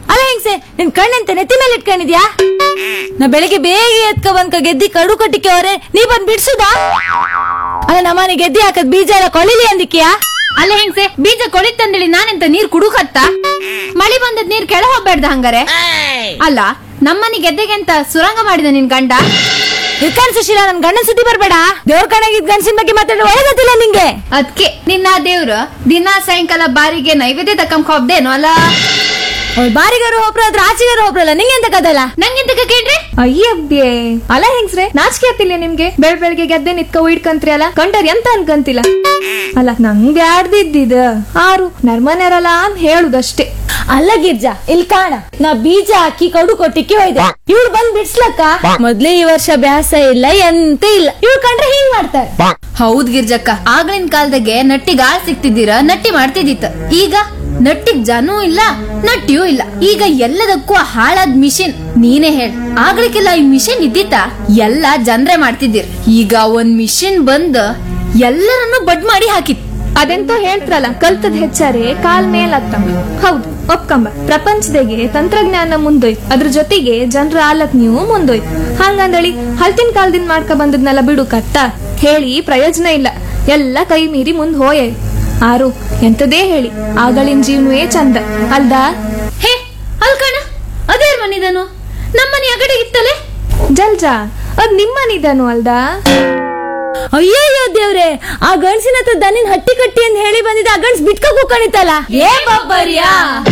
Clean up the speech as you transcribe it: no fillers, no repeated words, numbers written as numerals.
ಅಲ್ಲ ಹೆಂಗ್ಸೆ, ನಿನ್ ಕಣ್ಣಂತೆ ನೆತ್ತಿ ಮೇಲೆ ಇಟ್ಕೊಂಡಿದ್ಯಾ? ನಾ ಬೆಳಿಗ್ಗೆ ಬೇಗ ಎತ್ಕ ಬಂದ್ಕ ಗೆದ್ದಿ ಕಡು ಕಟ್ಟಿಕೆ ಅವ್ರೆ, ನೀ ಬಂದ್ ಬಿಡ್ಸುದಾ? ಅಲ್ಲ ನಮ್ಮನೆ ಗೆದ್ದಿ ಹಾಕದ್ ಬೀಜ ಎಲ್ಲ ಕೊಳಿಲಿ ಅಂದಿಕ್ಯಾ? ಅಲ್ಲ ಹೆಂಗ್ಸೆ, ಬೀಜ ಕೊಳಿತಂದೇಳಿ ನಾನೆಂತ ನೀರ್ ಕುಡುಕತ್ತ? ಮಳಿ ಬಂದದ್ ನೀರ್ ಕೆಳ ಹೋಗ್ಬೇಡ್ದ ಹಂಗಾರೆ? ಅಲ್ಲ ನಮ್ಮನೆ ಗೆದ್ದೆಗೆ ಅಂತ ಸುರಂಗ ಮಾಡಿದ ನಿನ್ ಗಂಡ? ಇರ್ಕಾನ್ ಸುಶೀಲ, ನನ್ ಗಂಡನ್ ಸುದ್ದಿ ಬರ್ಬೇಡ. ದೇವ್ರ ಕಣಗಿದ್ ಗಂಡಸಿನ ಬಗ್ಗೆ ಮಾತಾಡೋ ಒಳಗತ್ತಿಲ್ಲ ನಿಂಗೆ. ಅದ್ಕೆ ನಿನ್ನ ದೇವ್ರು ದಿನ ಸಾಯಂಕಾಲ ಬಾರಿಗೆ ನೈವೇದ್ಯ ತಕ್ಕಂಕ ಹೋಗ್ದೇನು ಅಲ್ಲ? ಬಾರಿಗಾರು ಒಬ್ರು ಅದ್ರ ಆಚೆಗಾರು ಒಬ್ರಲ್ಲ, ನಿಂಗೆ ಎಂತ ಕದಲ್ಲ? ನಂಗೆಂತ ಕೇಳ್ರಿ? ಅಯ್ಯಬ್ಯೆ, ಅಲ್ಲ ಹೆಂಗ್ಸ್ರೆ, ನಾಚಿಕೆ ಆಗ್ತಿಲ್ಲ ನಿಮ್ಗೆ? ಬೆಳಗ್ಗೆ ಗೆದ್ದೆ ನಿತ್ಕ ಇಡ್ಕಂತ್ರಿ ಅಲ್ಲ, ಕಂಡರ್ ಎಂತ ಅನ್ಕಂತಿಲ್ಲ. ಅಲ್ಲ ನಂಗೆ ಆಡ್ದಿದ್ದಿದ ಆರು ನರ್ಮನೆರಲ್ಲ ಅಂತ ಹೇಳುದಷ್ಟೇ. ಅಲ್ಲ ಗಿರ್ಜಾ, ಇಲ್ಲಿ ಕಾಣ, ನಾ ಬೀಜ ಹಾಕಿ ಕಡು ಕೊಟ್ಟಿಕ್ಕೆ ಹೋಯ್ದೆ, ಇವ್ಳು ಬಂದ್ ಬಿಡ್ಸ್ಲಕ್ಕ. ಮೊದ್ಲೇ ಈ ವರ್ಷ ಬ್ಯಾಸ ಇಲ್ಲ ಎಂತ ಇಲ್ಲ, ಇವ್ಳು ಕಂಡ್ರೆ ಹಿಂಗ್ ಮಾಡ್ತಾರೆ. ಹೌದ್ ಗಿರ್ಜಕ್ಕ, ಆಗ್ಲಿನ ಕಾಲದಾಗೆ ನಟ್ಟಿಗ್ ಆಳ್ ಸಿಕ್ತಿದ್ದೀರ, ನಟ್ಟಿ ಮಾಡ್ತಿದ್ದಿತ್ತ. ಈಗ ನಟ್ಟಿಗ್ ಜನೂ ಇಲ್ಲ, ನಟ್ಟಿಯೂ ಇಲ್ಲ. ಈಗ ಎಲ್ಲದಕ್ಕೂ ಹಾಳಾದ್ ಮಿಷಿನ್. ನೀನೇ ಹೇಳ, ಆಗ್ಲಿಕ್ಕೆಲ್ಲ ಈ ಮಿಷಿನ್ ಇದ್ದಿತ್ತ? ಎಲ್ಲ ಜನ್ರೆ ಮಾಡ್ತಿದ್ದೀರ್. ಈಗ ಒಂದ್ ಮಿಷಿನ್ ಬಂದ್ ಎಲ್ಲರನ್ನು ಬಡ್ ಮಾಡಿ ಹಾಕಿತ್. ಅದೆಂತೋ ಹೇಳ್ತಾರಲ್ಲ, ಕಲ್ತದ್ ಹೆಚ್ಚಾರೆ ಕಾಲ್ ಮೇಲ್ ಹತ್ತಂಬ. ಹೌದು, ಒಪ್ಕಂಬ. ಪ್ರಪಂಚದಾಗೆ ತಂತ್ರಜ್ಞಾನ ಮುಂದೋಯ್ತು, ಅದ್ರ ಜೊತೆಗೆ ಜನರ ಆಲಕ್ ನೀವು ಮುಂದೋಯ್ತು. ಹಂಗಂದಳಿ ಹಲ್ತಿನ ಕಾಲದಿಂದ ಮಾಡ್ಕ ಬಂದದ್ನೆಲ್ಲ ಬಿಡು ಕತ್ತ ಹೇಳಿ ಪ್ರಯೋಜನ ಇಲ್ಲ. ಎಲ್ಲ ಕೈ ಮೀರಿ ಮುಂದ್ ಹೋಯೆ. ಆರು ಎಂತದೇ ಹೇಳಿ, ಆಗಳಿನ ಜೀವನವೇ ಚಂದ ಅಲ್ದಾ? ಹೇ ಅಲ್ಕಣ, ಅದೇ ಮನಿದನು ನಮ್ಮನೆ ಅಗಡೆ ಇತ್ತಲೆ. ಜಲ್ಜಾ, ಅದ್ ನಿಮ್ಮನಿದನು ಅಲ್ದಾ? ಅಯ್ಯಯ್ಯೋ ದೇವ್ರೆ, ಆ ಗಂಡ್ಸಿನ ಹತ್ರ ದನಿನ್ ಹಟ್ಟಿ ಕಟ್ಟಿ ಅಂತ ಹೇಳಿ ಬಂದಿದ್ದ, ಆ ಗಂಡ್ಸ್ ಬಿಟ್ಕ ಕೂಕಣಿತಲ್ಲ. ಏ ಬಬ್ಬರಿಯಾ!